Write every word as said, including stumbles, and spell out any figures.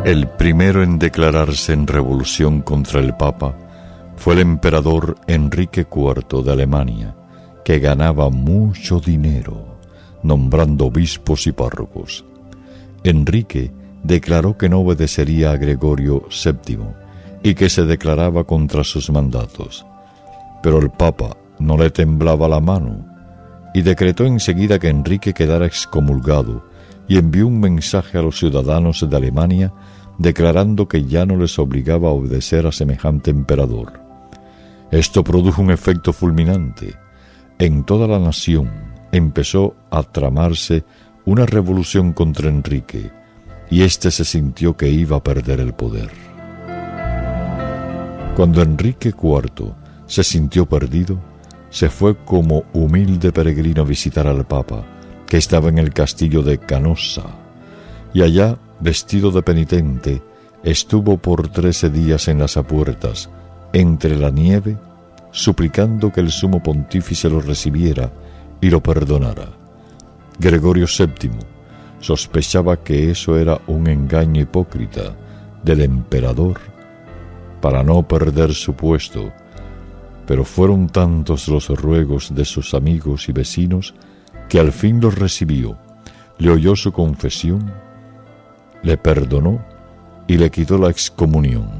El primero en declararse en revolución contra el Papa fue el emperador Enrique cuarto de Alemania, que ganaba mucho dinero nombrando obispos y párrocos. Enrique declaró que no obedecería a Gregorio séptimo y que se declaraba contra sus mandatos. Pero el Papa no le temblaba la mano y decretó enseguida que Enrique quedara excomulgado y envió un mensaje a los ciudadanos de Alemania declarando que ya no les obligaba a obedecer a semejante emperador. Esto produjo un efecto fulminante. En toda la nación empezó a tramarse una revolución contra Enrique, y éste se sintió que iba a perder el poder. Cuando Enrique cuarto se sintió perdido, se fue como humilde peregrino a visitar al Papa, que estaba en el castillo de Canossa, y allá, vestido de penitente, estuvo por trece días en las apuertas, entre la nieve, suplicando que el sumo pontífice lo recibiera y lo perdonara. Gregorio séptimo sospechaba que eso era un engaño hipócrita del emperador para no perder su puesto, pero fueron tantos los ruegos de sus amigos y vecinos que al fin los recibió, le oyó su confesión, le perdonó y le quitó la excomunión.